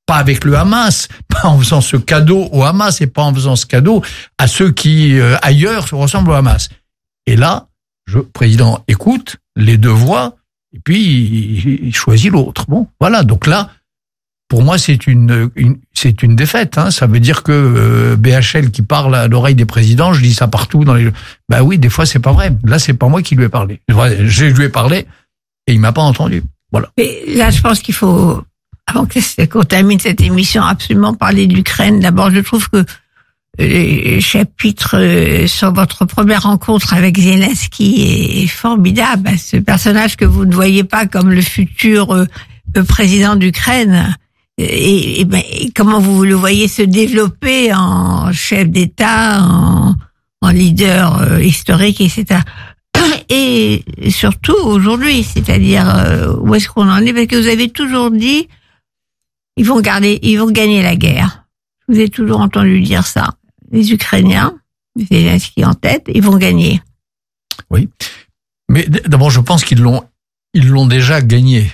pas avec le Hamas, pas en faisant ce cadeau au Hamas et pas en faisant ce cadeau à ceux qui, ailleurs, se ressemblent au Hamas. Et là, président écoute les deux voix et puis il choisit l'autre. Bon, voilà. Donc là, pour moi, c'est une défaite. Hein. Ça veut dire que BHL qui parle à l'oreille des présidents, je dis ça partout dans les. Bah oui, des fois c'est pas vrai. Là, c'est pas moi qui lui ai parlé. Je lui ai parlé et il m'a pas entendu. Voilà. Mais là, je pense qu'il faut, avant qu'on termine cette émission, absolument parler de l'Ukraine. D'abord, je trouve que le chapitre sur votre première rencontre avec Zelensky est formidable. Ce personnage que vous ne voyez pas comme le futur président d'Ukraine. Et comment vous le voyez se développer en chef d'État, en leader historique, etc. Et surtout aujourd'hui, c'est-à-dire où est-ce qu'on en est, parce que vous avez toujours dit ils vont gagner la guerre. Je vous ai toujours entendu dire ça. Les Ukrainiens, Zelensky en tête, ils vont gagner. Oui, mais d'abord je pense qu'ils l'ont déjà gagné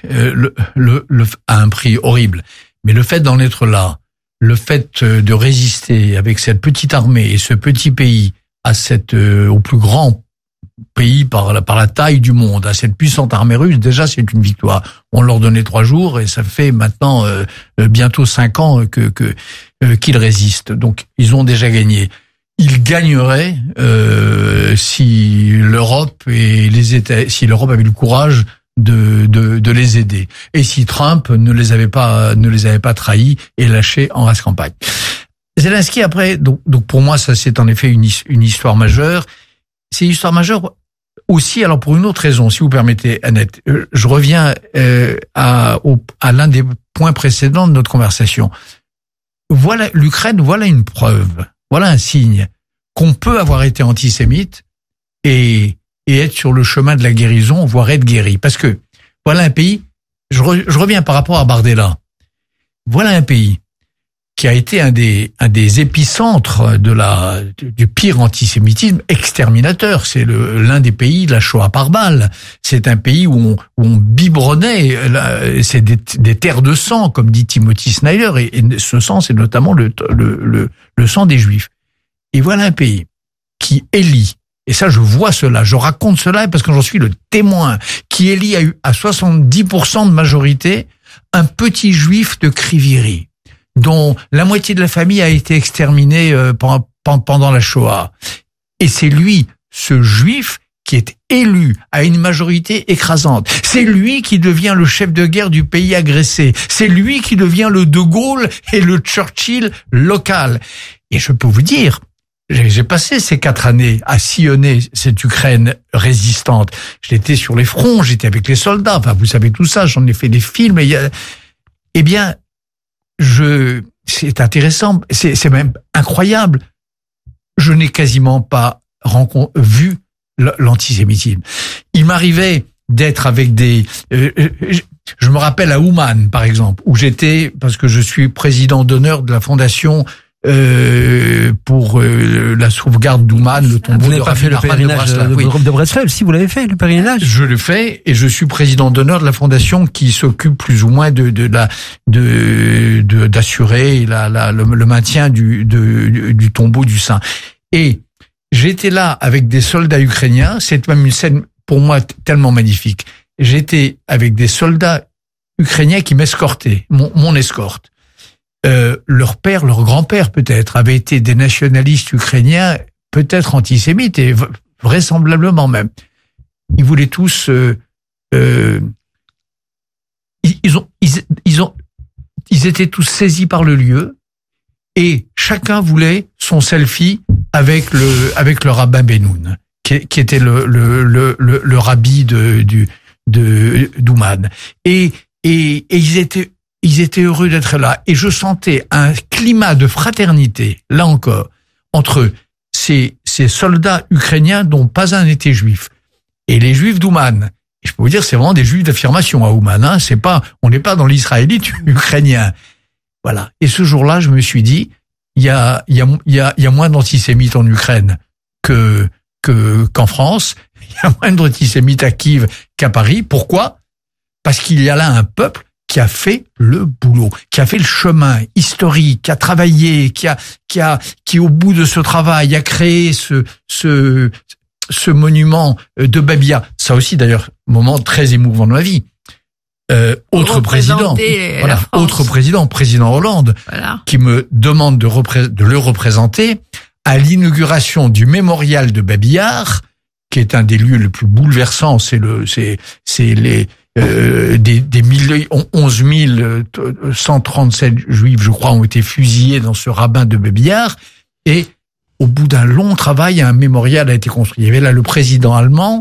à un prix horrible. Mais le fait d'en être là, le fait de résister avec cette petite armée et ce petit pays au plus grand pays par la taille du monde, à cette puissante armée russe, déjà c'est une victoire. On leur donnait 3 jours et ça fait maintenant bientôt 5 ans qu'ils résistent. Donc ils ont déjà gagné. Ils gagneraient si l'Europe et si l'Europe avait le courage de les aider. Et si Trump ne les avait pas trahis et lâchés en race campagne. Zelensky après, donc pour moi ça c'est en effet une histoire majeure. C'est une histoire majeure aussi, alors pour une autre raison, si vous permettez, Annette. Je reviens à l'un des points précédents de notre conversation. Voilà l'Ukraine, voilà une preuve, voilà un signe qu'on peut avoir été antisémite et être sur le chemin de la guérison, voire être guéri. Parce que voilà un pays, je reviens par rapport à Bardella, voilà un pays qui a été un des épicentres du pire antisémitisme exterminateur. C'est l'un des pays de la Shoah par balle. C'est un pays où on biberonnait, c'est des terres de sang, comme dit Timothy Snyder, et ce sang, c'est notamment le sang des Juifs. Et voilà un pays qui élit, et ça je vois cela, je raconte cela parce que j'en suis le témoin, qui élit à 70% de majorité un petit Juif de Kriviri, dont la moitié de la famille a été exterminée pendant la Shoah. Et c'est lui, ce Juif, qui est élu à une majorité écrasante. C'est lui qui devient le chef de guerre du pays agressé. C'est lui qui devient le De Gaulle et le Churchill local. Et je peux vous dire, j'ai passé ces 4 années à sillonner cette Ukraine résistante. J'étais sur les fronts, j'étais avec les soldats. Enfin, vous savez tout ça, j'en ai fait des films. Eh bien, c'est intéressant, c'est même incroyable. Je n'ai quasiment pas vu l'antisémitisme. Il m'arrivait d'être avec je me rappelle à Ouman, par exemple, où j'étais, parce que je suis président d'honneur de la fondation pour la sauvegarde d'Ouman, le tombeau de Vous n'avez pas fait le pèlerinage de Breslev, si vous l'avez fait, le pèlerinage? Je le fais, et je suis président d'honneur de la fondation qui s'occupe plus ou moins d'assurer le maintien du tombeau du saint. Et j'étais là avec des soldats ukrainiens, c'est même une scène pour moi tellement magnifique. J'étais avec des soldats ukrainiens qui m'escortaient, mon escorte. Leur père, leur grand-père peut-être, avaient été des nationalistes ukrainiens, peut-être antisémites, et vraisemblablement même. Ils voulaient tous... ils étaient tous saisis par le lieu, et chacun voulait son selfie avec le rabbin Benoun, qui était le rabbi d'Ouman. Et ils étaient heureux d'être là. Et je sentais un climat de fraternité, là encore, entre ces soldats ukrainiens dont pas un n'était juif, et les juifs d'Ouman. Et je peux vous dire, c'est vraiment des juifs d'affirmation à Ouman, hein. On n'est pas dans l'israélite ukrainien. Voilà. Et ce jour-là, je me suis dit, il y a moins d'antisémites en Ukraine qu'en France. Il y a moins d'antisémites à Kiev qu'à Paris. Pourquoi? Parce qu'il y a là un peuple qui a fait le boulot, qui a fait le chemin historique, qui a travaillé, qui au bout de ce travail a créé ce monument de Babia. Ça aussi d'ailleurs, moment très émouvant de ma vie. Autre président, président Hollande, qui me demande de le représenter à l'inauguration du mémorial de Babillard, qui est un des lieux les plus bouleversants. C'est les 11 137 juifs, je crois, ont été fusillés dans ce rabbin de Babillard. Et au bout d'un long travail, un mémorial a été construit. Il y avait là le président allemand.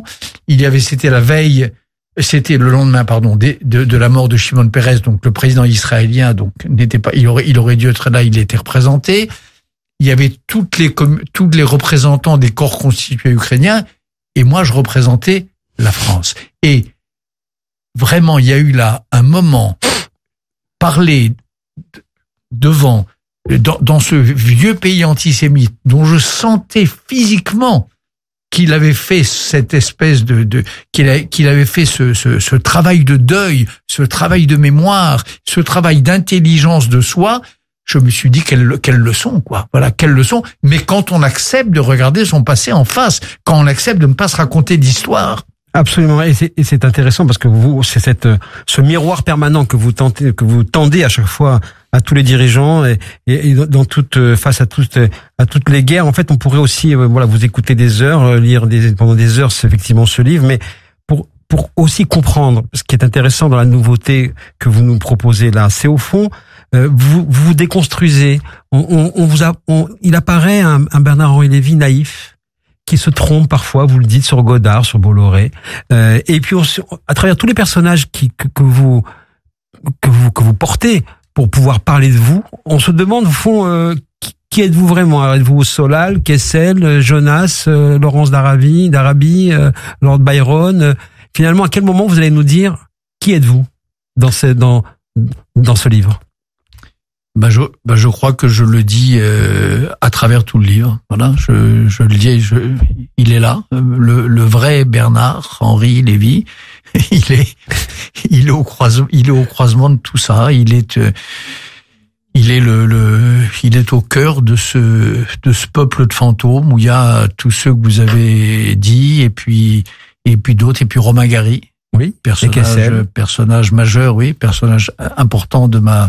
C'était le lendemain, de la mort de Shimon Peres, donc le président israélien, donc n'était pas, il aurait dû être là, il était représenté. Il y avait tous les représentants des corps constitués ukrainiens, et moi je représentais la France. Et vraiment, il y a eu là un moment, parler devant, dans ce vieux pays antisémite, dont je sentais physiquement qu'il avait fait cette espèce qu'il avait fait ce travail de deuil, ce travail de mémoire, ce travail d'intelligence de soi. Je me suis dit quelle leçon, quoi. Voilà, quelle leçon. Mais quand on accepte de regarder son passé en face, quand on accepte de ne pas se raconter d'histoire. Absolument, et c'est intéressant parce que c'est ce miroir permanent que vous tendez à chaque fois à tous les dirigeants et dans face à toutes les guerres. En fait, on pourrait aussi vous écouter des heures, lire pendant des heures effectivement ce livre, mais pour aussi comprendre ce qui est intéressant dans la nouveauté que vous nous proposez là, c'est au fond vous déconstruisez. Il apparaît un Bernard-Henri Lévy naïf, qui se trompe parfois, vous le dites, sur Godard, sur Bolloré, et puis à travers tous les personnages que vous portez pour pouvoir parler de vous, on se demande au fond qui êtes-vous vraiment? Êtes-vous Solal, Kessel, Jonas, Laurence d'Arabie, Lord Byron? Finalement, à quel moment vous allez nous dire qui êtes-vous dans ce livre? Je crois que je le dis à travers tout le livre. Voilà, je le dis. Il est là, le vrai Bernard-Henri Lévy. Il est au croisement de tout ça. Il est au cœur de ce peuple de fantômes où il y a tous ceux que vous avez dit et puis d'autres, et puis Romain Gary. Oui. Personnage majeur, oui, personnage important de ma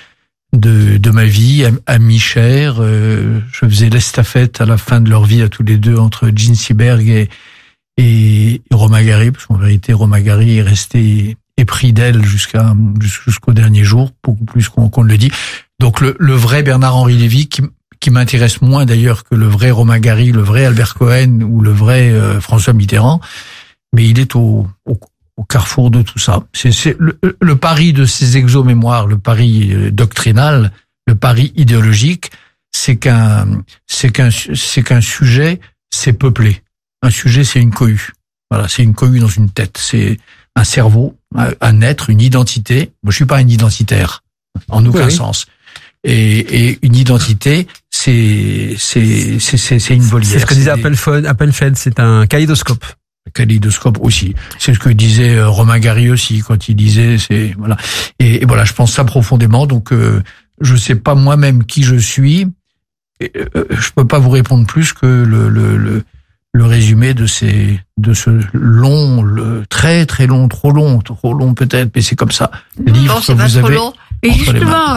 vie, ami cher. Je faisais l'estafette à la fin de leur vie à tous les deux entre Gene Seberg et Romain Gary, parce qu'en vérité Romain Gary est resté épris d'elle jusqu'au dernier jour, beaucoup plus qu'on le dit. Donc le vrai Bernard-Henri Lévy, qui m'intéresse moins d'ailleurs que le vrai Romain Gary, le vrai Albert Cohen ou le vrai François Mitterrand, mais il est au carrefour de tout ça. C'est le pari de ces exomémoires, le pari doctrinal, le pari idéologique, c'est qu'un sujet, c'est peuplé. Un sujet, c'est une cohue. Voilà, c'est une cohue dans une tête. C'est un cerveau, un être, une identité. Moi, je suis pas un identitaire, en aucun sens. Et une identité, c'est une volière. C'est ce que disait Appelfeld, c'est un kaléidoscope. Kaléidoscope aussi. C'est ce que disait Romain Gary aussi quand il disait voilà. Et voilà, je pense ça profondément. Donc je sais pas moi-même qui je suis. Je peux pas vous répondre plus que le résumé de ce long, très très long, trop long peut-être, mais c'est comme ça. Livre que vous avez. Et justement,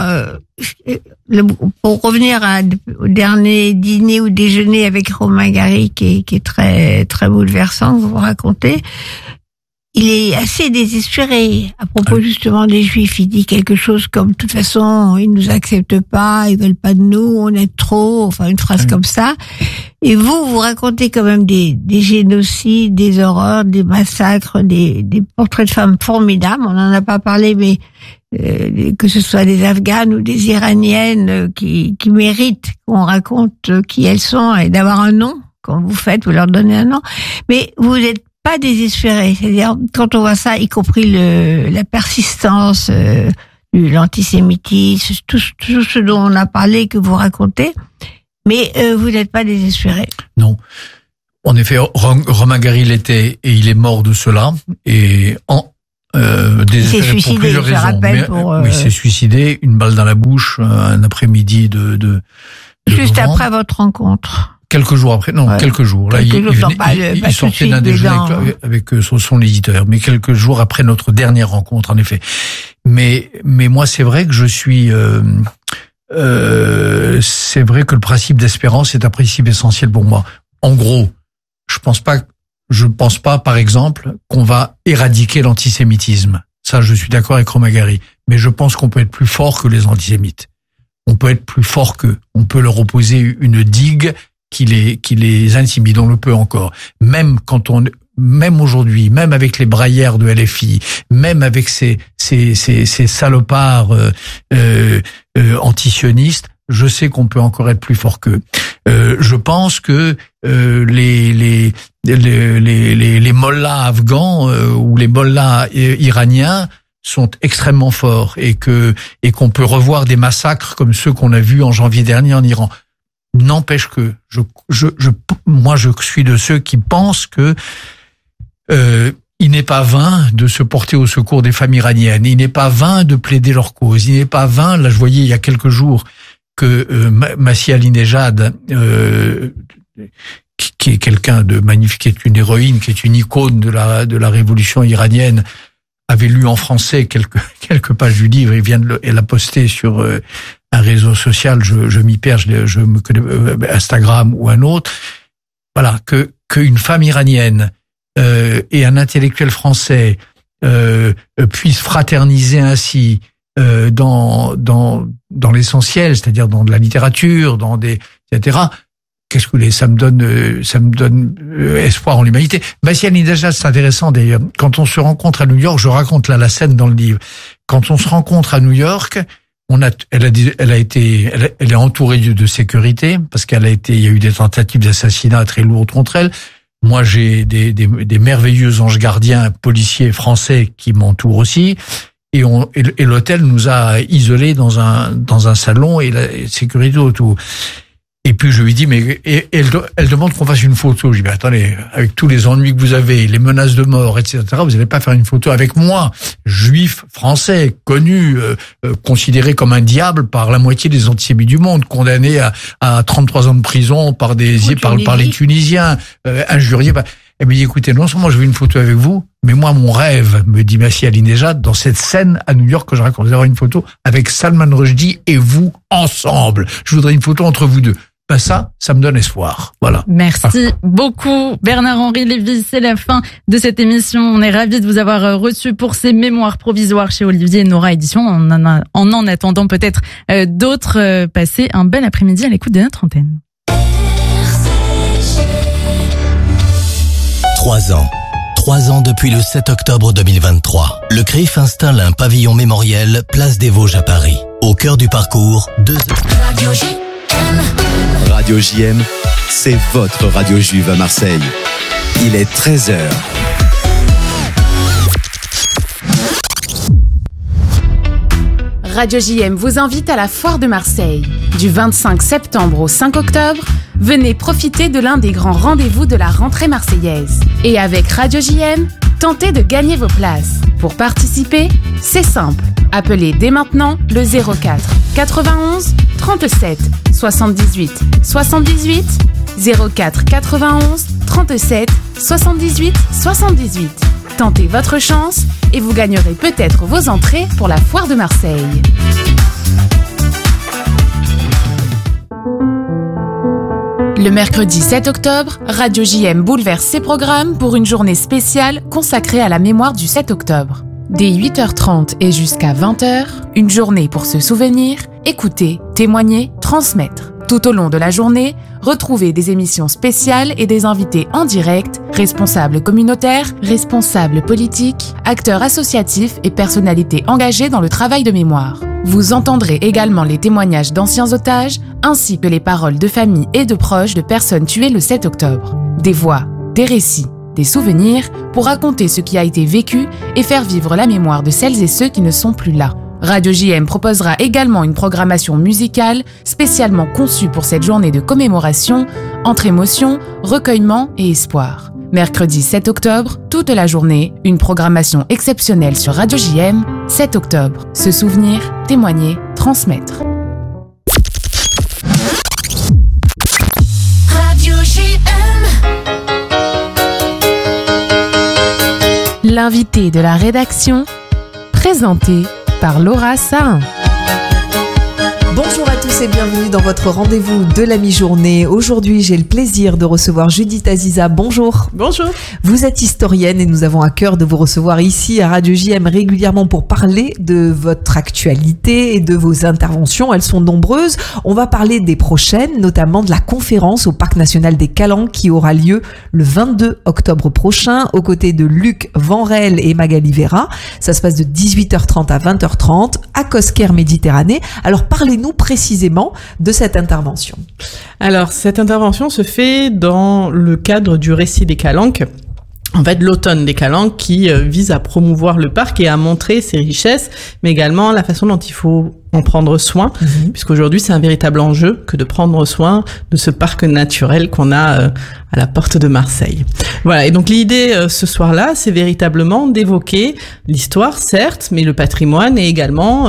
pour revenir au dernier dîner ou déjeuner avec Romain Gary, qui est très très bouleversant, que vous racontez, il est assez désespéré à propos justement des Juifs. Il dit quelque chose comme, de toute façon, ils nous acceptent pas, ils veulent pas de nous, on est trop, enfin une phrase comme ça. Et vous racontez quand même des génocides, des horreurs, des massacres, des portraits de femmes formidables. On n'en a pas parlé, mais que ce soit des Afghanes ou des Iraniennes qui méritent qu'on raconte qui elles sont et d'avoir un nom. Quand vous leur donnez un nom. Mais vous n'êtes pas désespéré. C'est-à-dire, quand on voit ça, y compris la persistance de l'antisémitisme, tout ce dont on a parlé, que vous racontez, mais vous n'êtes pas désespéré. Non. En effet, Romain Gary l'était et il est mort de cela. Et Désespéré pour plusieurs raisons. Oui, s'est suicidé, une balle dans la bouche, un après-midi de juste après votre rencontre. Quelques jours après, non, quelques jours. Là, il sortait d'un déjeuner avec son éditeur, mais quelques jours après notre dernière rencontre, en effet. Mais moi, c'est vrai que je suis, c'est vrai que le principe d'espérance est un principe essentiel pour moi. En gros, je pense pas, par exemple, qu'on va éradiquer l'antisémitisme. Ça, je suis d'accord avec Romagari. Mais je pense qu'on peut être plus fort que les antisémites. On peut être plus fort qu'eux. On peut leur opposer une digue qui les intimide. On le peut encore. Même aujourd'hui, même avec les braillères de LFI, même avec ces salopards antisionistes, je sais qu'on peut encore être plus fort qu'eux. Je pense que les mollahs afghans ou les mollahs iraniens sont extrêmement forts et qu'on peut revoir des massacres comme ceux qu'on a vus en janvier dernier en Iran. N'empêche que moi je suis de ceux qui pensent que il n'est pas vain de se porter au secours des femmes iraniennes. Il n'est pas vain de plaider leur cause. Il n'est pas vain. Là, je voyais il y a quelques jours que Masih Alinejad, qui est quelqu'un de magnifique, qui est une héroïne, qui est une icône de la révolution iranienne, avait lu en français quelques pages du livre. Elle a posté sur un réseau social. Je m'y perds. Je me connais, Instagram ou un autre. Voilà, qu'une femme iranienne et un intellectuel français puissent fraterniser ainsi dans l'essentiel, c'est-à-dire dans de la littérature, etc. Qu'est-ce que ça me donne espoir en l'humanité. Masih Alinejad, c'est intéressant d'ailleurs. Quand on se rencontre à New York, je raconte là la scène dans le livre. Quand on se rencontre à New York, elle est entourée de sécurité parce il y a eu des tentatives d'assassinat très lourdes contre elle. Moi, j'ai des merveilleux anges gardiens policiers français qui m'entourent aussi. Et l'hôtel nous a isolés dans un salon et la sécurité autour. Et puis je lui dis, mais elle demande qu'on fasse une photo. Je dis, mais attendez, avec tous les ennuis que vous avez, les menaces de mort, etc., vous n'allez pas faire une photo avec moi, juif français, connu, considéré comme un diable par la moitié des antisémites du monde, condamné à 33 ans de prison par les Tunisiens, injurié. Elle me dit, écoutez, non seulement je veux une photo avec vous, mais moi, mon rêve, me dit Masih Alinejad, dans cette scène à New York que je raconte, d'avoir une photo avec Salman Rushdie et vous ensemble. Je voudrais une photo entre vous deux. Ben ça me donne espoir. Voilà. Merci beaucoup, Bernard-Henri Lévy. C'est la fin de cette émission. On est ravis de vous avoir reçu pour ces mémoires provisoires chez Olivier et Nora Éditions. En attendant peut-être d'autres, passez un bel après-midi à l'écoute de notre antenne. 3 ans depuis le 7 octobre 2023. Le CRIF installe un pavillon mémoriel place des Vosges à Paris. Au cœur du parcours, 2 heures. Radio JM, c'est votre radio juive à Marseille. Il est 13h. Radio JM vous invite à la Foire de Marseille. Du 25 septembre au 5 octobre, venez profiter de l'un des grands rendez-vous de la rentrée marseillaise. Et avec Radio JM, tentez de gagner vos places. Pour participer, c'est simple. Appelez dès maintenant le 04 91 37 78 78 04 91 37 78 78. Tentez votre chance et vous gagnerez peut-être vos entrées pour la Foire de Marseille. Le mercredi 7 octobre, Radio JM bouleverse ses programmes pour une journée spéciale consacrée à la mémoire du 7 octobre. Dès 8h30 et jusqu'à 20h, une journée pour se souvenir, écouter, témoigner, transmettre. Tout au long de la journée, retrouvez des émissions spéciales et des invités en direct, responsables communautaires, responsables politiques, acteurs associatifs et personnalités engagées dans le travail de mémoire. Vous entendrez également les témoignages d'anciens otages, ainsi que les paroles de familles et de proches de personnes tuées le 7 octobre. Des voix, des récits, des souvenirs pour raconter ce qui a été vécu et faire vivre la mémoire de celles et ceux qui ne sont plus là. Radio JM proposera également une programmation musicale spécialement conçue pour cette journée de commémoration entre émotion, recueillement et espoir. Mercredi 7 octobre, toute la journée, une programmation exceptionnelle sur Radio JM. 7 octobre, se souvenir, témoigner, transmettre. Radio JM. L'invité de la rédaction, présenté par Laura Sahin. Bonjour à tous et bienvenue dans votre rendez-vous de la mi-journée. Aujourd'hui, j'ai le plaisir de recevoir Judith Aziza. Bonjour. Bonjour. Vous êtes historienne et nous avons à cœur de vous recevoir ici à Radio JM régulièrement pour parler de votre actualité et de vos interventions. Elles sont nombreuses. On va parler des prochaines, notamment de la conférence au Parc National des Calanques qui aura lieu le 22 octobre prochain aux côtés de Luc Vanrel et Magali Vera. Ça se passe de 18h30 à 20h30 à Cosquer Méditerranée. Alors parlez-nous précisément de cette intervention. Alors, cette intervention se fait dans le cadre du récit des Calanques. En fait, l'automne des Calanques qui vise à promouvoir le parc et à montrer ses richesses, mais également la façon dont il faut en prendre soin, puisqu'aujourd'hui c'est un véritable enjeu que de prendre soin de ce parc naturel qu'on a à la porte de Marseille. Voilà, et donc l'idée ce soir-là, c'est véritablement d'évoquer l'histoire, certes, mais le patrimoine et également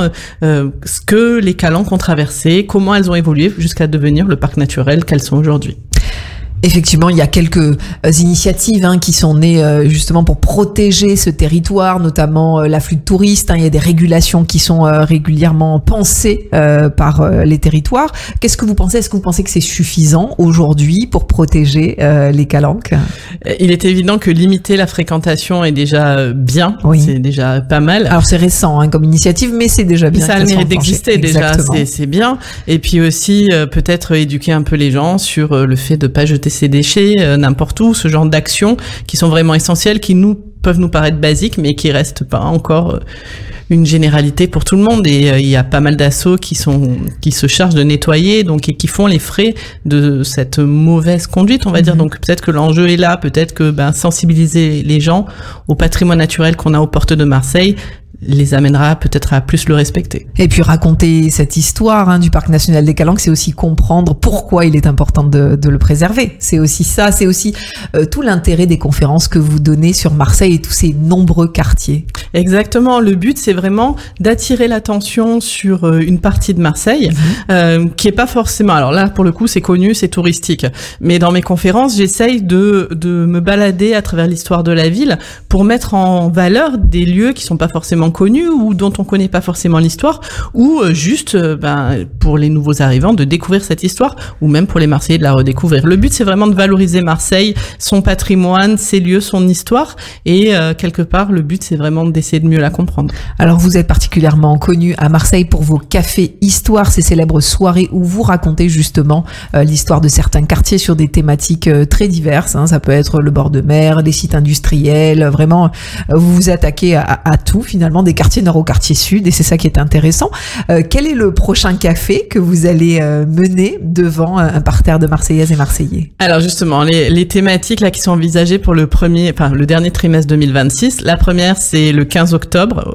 ce que les Calanques ont traversé, comment elles ont évolué jusqu'à devenir le parc naturel qu'elles sont aujourd'hui. Effectivement, il y a quelques initiatives qui sont nées justement pour protéger ce territoire, notamment l'afflux de touristes. Il y a des régulations qui sont régulièrement pensées par les territoires. Qu'est-ce que vous pensez ? Est-ce que vous pensez que c'est suffisant aujourd'hui pour protéger les Calanques ? Il est évident que limiter la fréquentation est déjà bien, oui. C'est déjà pas mal. Alors c'est récent comme initiative, mais c'est déjà bien. Ça a le mérite d'exister déjà, c'est bien. Et puis aussi peut-être éduquer un peu les gens sur le fait de pas jeter ces déchets n'importe où, ce genre d'actions qui sont vraiment essentielles, qui peuvent nous paraître basiques, mais qui restent pas encore une généralité pour tout le monde. Et il y a pas mal d'assos qui se chargent de nettoyer, donc, et qui font les frais de cette mauvaise conduite, on va dire. Donc peut-être que l'enjeu est là, peut-être que sensibiliser les gens au patrimoine naturel qu'on a aux portes de Marseille les amènera peut-être à plus le respecter. Et puis raconter cette histoire du Parc National des Calanques, c'est aussi comprendre pourquoi il est important de le préserver. C'est aussi ça, c'est aussi tout l'intérêt des conférences que vous donnez sur Marseille et tous ces nombreux quartiers. Exactement, le but c'est vraiment d'attirer l'attention sur une partie de Marseille qui est pas forcément, alors là pour le coup c'est connu, c'est touristique, mais dans mes conférences j'essaye de me balader à travers l'histoire de la ville pour mettre en valeur des lieux qui sont pas forcément connus ou dont on connaît pas forcément l'histoire, ou juste pour les nouveaux arrivants de découvrir cette histoire, ou même pour les Marseillais de la redécouvrir. Le but c'est vraiment de valoriser Marseille, son patrimoine, ses lieux, son histoire, et quelque part le but c'est vraiment d'essayer de mieux la comprendre. Alors vous êtes particulièrement connu à Marseille pour vos cafés histoire, ces célèbres soirées où vous racontez justement l'histoire de certains quartiers sur des thématiques très diverses, ça peut être le bord de mer, les sites industriels, vraiment vous vous attaquez à tout finalement, des quartiers nord au quartier sud, et c'est ça qui est intéressant. Quel est le prochain café que vous allez mener devant un parterre de Marseillaises et Marseillais ? Alors justement, les thématiques là qui sont envisagées pour le dernier trimestre 2026. La première, c'est le 15 octobre,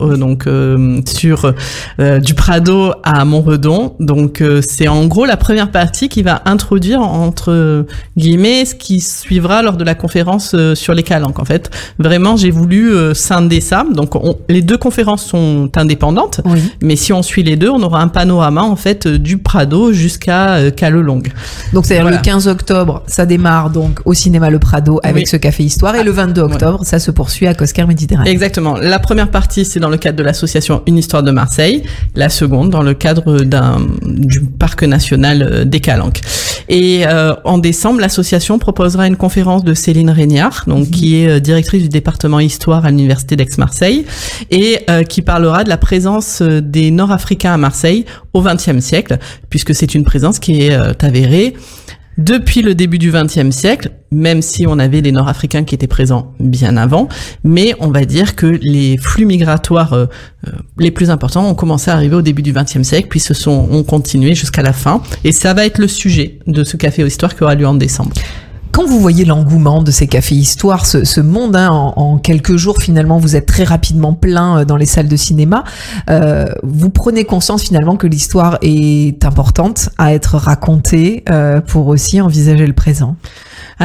sur du Prado à Montredon. Donc c'est en gros la première partie qui va introduire entre guillemets ce qui suivra lors de la conférence sur les Calanques. En fait, vraiment, j'ai voulu scinder ça. Donc les deux conférences sont indépendantes, oui. Mais si on suit les deux, on aura un panorama en fait du Prado jusqu'à Callelongue. Donc c'est-à-dire le 15 octobre, ça démarre donc au cinéma Le Prado avec ce café histoire, et le 22 octobre, ça se poursuit à Cosquer Méditerranée. Exactement. La première partie, c'est dans le cadre de l'association Une Histoire de Marseille. La seconde, dans le cadre du Parc National des Calanques. Et en décembre, l'association proposera une conférence de Céline Régnard, qui est directrice du département Histoire à l'Université d'Aix-Marseille, et qui parlera de la présence des Nord-Africains à Marseille au XXe siècle, puisque c'est une présence qui est avérée depuis le début du XXe siècle, même si on avait des Nord-Africains qui étaient présents bien avant, mais on va dire que les flux migratoires les plus importants ont commencé à arriver au début du XXe siècle, puis ont continué jusqu'à la fin, et ça va être le sujet de ce café histoire qui aura lieu en décembre. Quand vous voyez l'engouement de ces cafés histoire, ce monde, en quelques jours finalement, vous êtes très rapidement plein dans les salles de cinéma, vous prenez conscience finalement que l'histoire est importante à être racontée pour aussi envisager le présent. Alors,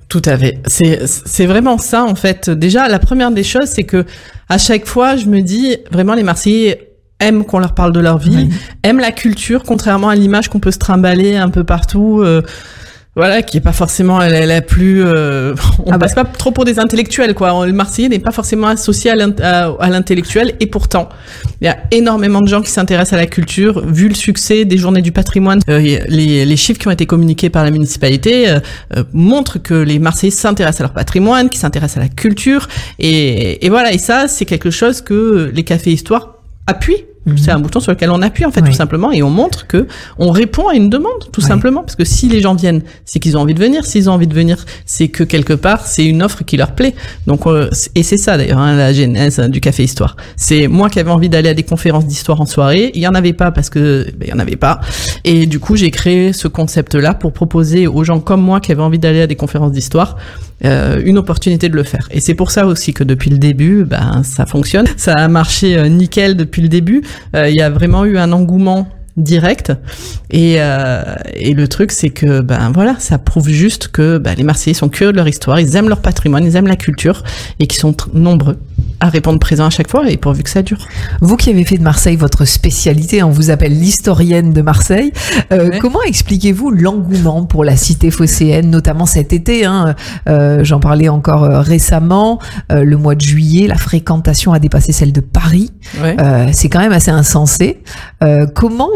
Tout à fait. C'est vraiment ça, en fait. Déjà, la première des choses, c'est que à chaque fois, je me dis, vraiment, les Marseillais aiment qu'on leur parle de leur vie, aiment la culture, contrairement à l'image qu'on peut se trimballer un peu partout, voilà, qui est pas forcément la plus... on passe pas trop pour des intellectuels, quoi. Le Marseillais n'est pas forcément associé à l'intellectuel, et pourtant, il y a énormément de gens qui s'intéressent à la culture. Vu le succès des journées du patrimoine, les chiffres qui ont été communiqués par la municipalité montrent que les Marseillais s'intéressent à leur patrimoine, qui s'intéressent à la culture, et voilà. Et ça, c'est quelque chose que les cafés Histoire appuient. C'est un bouton sur lequel on appuie, en fait, tout simplement, et on montre que on répond à une demande, tout simplement, parce que si les gens viennent, c'est qu'ils ont envie de venir. S'ils ont envie de venir, c'est que quelque part, c'est une offre qui leur plaît. Donc, et c'est ça d'ailleurs, hein, la genèse du Café Histoire. C'est moi qui avais envie d'aller à des conférences d'histoire en soirée. Il y en avait pas parce que il y en avait pas, et du coup, j'ai créé ce concept-là pour proposer aux gens comme moi qui avaient envie d'aller à des conférences d'histoire une opportunité de le faire. Et c'est pour ça aussi que depuis le début, ça fonctionne. Ça a marché nickel depuis le début. Il y a vraiment eu un engouement direct, et le truc, c'est que voilà, ça prouve juste que les Marseillais sont curieux de leur histoire, ils aiment leur patrimoine, ils aiment la culture, et qui sont nombreux à répondre présent à chaque fois, et pourvu que ça dure. Vous qui avez fait de Marseille votre spécialité, on vous appelle l'historienne de Marseille. Comment expliquez-vous l'engouement pour la cité phocéenne, notamment cet été, j'en parlais encore récemment, le mois de juillet, la fréquentation a dépassé celle de Paris. C'est quand même assez insensé. Comment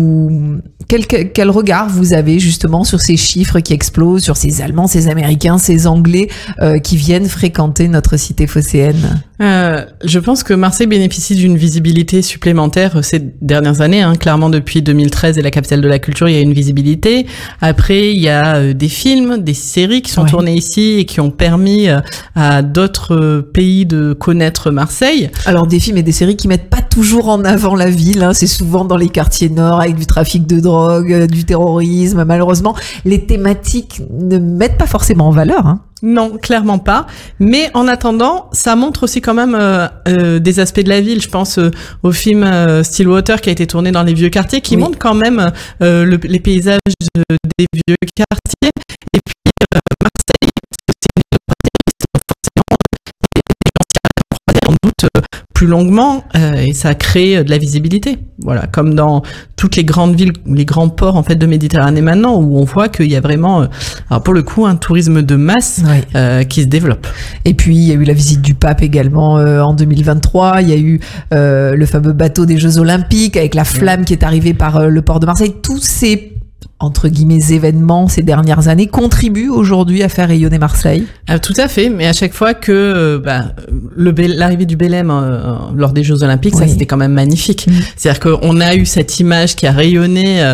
quel regard vous avez justement sur ces chiffres qui explosent, sur ces Allemands, ces Américains, ces Anglais qui viennent fréquenter notre cité phocéenne? Je pense que Marseille bénéficie d'une visibilité supplémentaire ces dernières années. Clairement, depuis 2013 et la capitale de la culture, il y a une visibilité. Après, il y a des films, des séries qui sont tournés ici et qui ont permis à d'autres pays de connaître Marseille. Alors, des films et des séries qui mettent pas toujours en avant la ville. C'est souvent dans les quartiers nord avec du trafic de drogue, du terrorisme. Malheureusement, les thématiques ne mettent pas forcément en valeur. Non, clairement pas. Mais en attendant, ça montre aussi quand même des aspects de la ville. Je pense au film Stillwater qui a été tourné dans les vieux quartiers, qui montre quand même les paysages des vieux quartiers. Et puis Marseille, c'est une ville forcément des gens s'y arrêtent sans doute plus longuement, et ça crée de la visibilité. Voilà, comme dans toutes les grandes villes, les grands ports en fait de Méditerranée maintenant, où on voit qu'il y a vraiment, alors pour le coup, un tourisme de masse qui se développe. Et puis il y a eu la visite du pape également en 2023. Il y a eu le fameux bateau des Jeux Olympiques avec la flamme qui est arrivée par le port de Marseille. Tous ces entre guillemets événements ces dernières années contribuent aujourd'hui à faire rayonner Marseille. Tout à fait, mais à chaque fois que l'arrivée du Belém lors des Jeux Olympiques, ça c'était quand même magnifique. C'est-à-dire qu'on a eu cette image qui a rayonné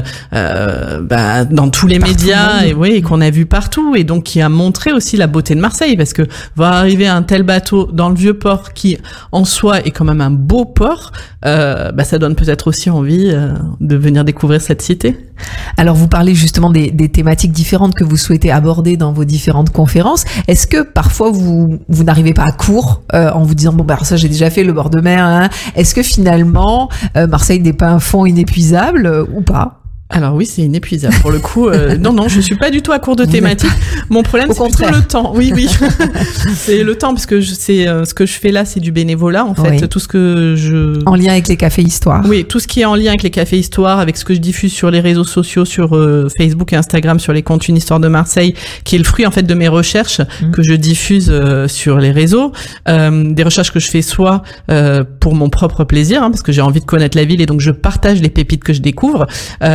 dans tous les médias et qu'on a vu partout, et donc qui a montré aussi la beauté de Marseille, parce que va arriver un tel bateau dans le vieux port qui en soi est quand même un beau port, ça donne peut-être aussi envie de venir découvrir cette cité. Alors vous parlez justement des thématiques différentes que vous souhaitez aborder dans vos différentes conférences. Est-ce que parfois vous n'arrivez pas à court en vous disant ça j'ai déjà fait le bord de mer, Est-ce que finalement Marseille n'est pas un fond inépuisable ou pas? Alors oui, c'est inépuisable. Pour le coup, non, je suis pas du tout à court de thématiques. Mon problème, c'est plutôt le temps. Oui. C'est le temps, parce que ce que je fais là, c'est du bénévolat, en fait. Tout ce que en lien avec les cafés Histoire. Oui, tout ce qui est en lien avec les cafés Histoire, avec ce que je diffuse sur les réseaux sociaux, sur Facebook et Instagram, sur les comptes Une Histoire de Marseille, qui est le fruit, en fait, de mes recherches que je diffuse sur les réseaux. Des recherches que je fais soit pour mon propre plaisir, parce que j'ai envie de connaître la ville, et donc je partage les pépites que je découvre.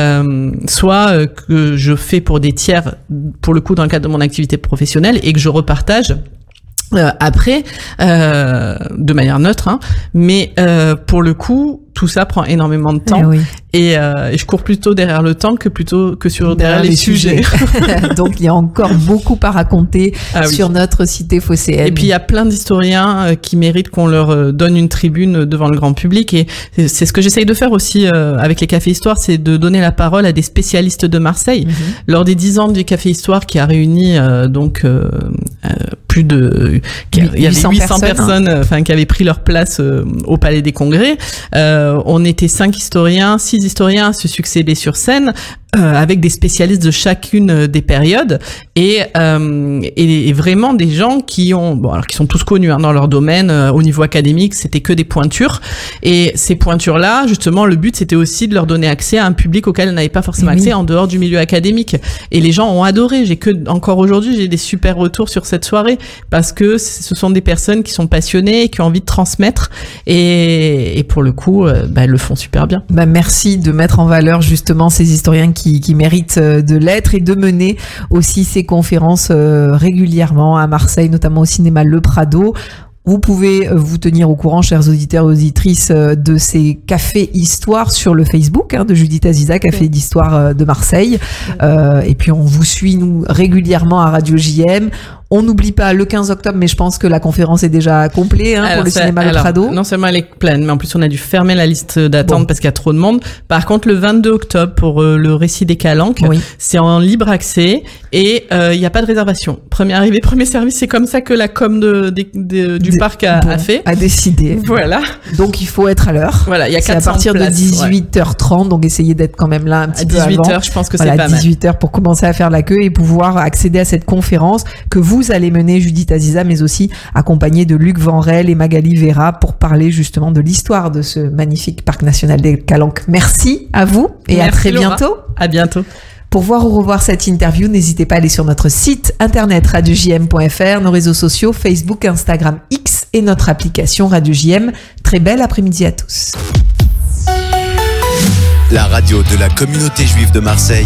Soit que je fais pour des tiers, pour le coup dans le cadre de mon activité professionnelle, et que je repartage après de manière neutre, mais pour le coup tout ça prend énormément de temps, et je cours plutôt derrière le temps que derrière les sujets. Donc il y a encore beaucoup à raconter sur notre cité phocéenne. Et puis il y a plein d'historiens qui méritent qu'on leur donne une tribune devant le grand public, et c'est ce que j'essaye de faire aussi avec les cafés Histoire, c'est de donner la parole à des spécialistes de Marseille. Lors des 10 ans du Café Histoire, qui a réuni plus de il y avait 800 personnes qui avaient pris leur place au Palais des Congrès. On était 6 historiens à se succéder sur scène, avec des spécialistes de chacune des périodes et vraiment des gens qui sont tous connus dans leur domaine au niveau académique, c'était que des pointures, et ces pointures là justement le but c'était aussi de leur donner accès à un public auquel elles n'avaient pas forcément accès en dehors du milieu académique, et les gens ont adoré. Encore aujourd'hui j'ai des super retours sur cette soirée parce que ce sont des personnes qui sont passionnées et qui ont envie de transmettre, et pour le coup elles le font super bien. Merci de mettre en valeur justement ces historiens qui méritent de l'être, et de mener aussi ces conférences régulièrement à Marseille, notamment au cinéma Le Prado. Vous pouvez vous tenir au courant, chers auditeurs et auditrices, de ces cafés histoire sur le Facebook de Judith Aziza, Café d'histoire de Marseille. Et puis on vous suit, nous, régulièrement à Radio JM. On n'oublie pas le 15 octobre, mais je pense que la conférence est déjà complète pour le cinéma Le Prado. Non seulement elle est pleine, mais en plus on a dû fermer la liste d'attente parce qu'il y a trop de monde. Par contre, le 22 octobre, pour le récit des Calanques, c'est en libre accès et il n'y a pas de réservation. Premier arrivé, premier service, c'est comme ça que la com du parc a fait. A décidé. Voilà. Donc il faut être à l'heure. Voilà, il y a 400 places. C'est à partir de 18h30, donc essayez d'être quand même là un petit peu avant. À 18h, je pense que c'est pas mal. 18h pour commencer à faire la queue et pouvoir accéder à cette conférence que vous allez mener, Judith Aziza, mais aussi accompagnée de Luc Vanrel et Magali Vera, pour parler justement de l'histoire de ce magnifique parc national des Calanques. Merci à vous et merci, à très Laura. bientôt. À bientôt. Pour voir ou revoir cette interview, n'hésitez pas à aller sur notre site internet radiojm.fr, nos réseaux sociaux Facebook, Instagram, X et notre application Radio JM. Très bel après-midi à tous. La radio de la communauté juive de Marseille,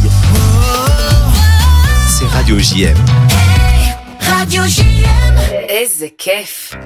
c'est Radio JM. Radio JM. איזה כיף.